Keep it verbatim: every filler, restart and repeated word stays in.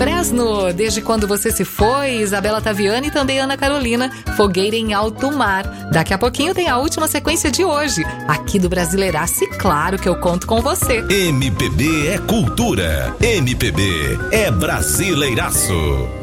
Fresno, Desde Quando Você Se Foi, Isabela Taviani e também Ana Carolina, Fogueira em Alto Mar. Daqui a pouquinho tem a última sequência de hoje, aqui do Brasileiraço, e claro que eu conto com você. M P B é cultura, M P B é Brasileiraço.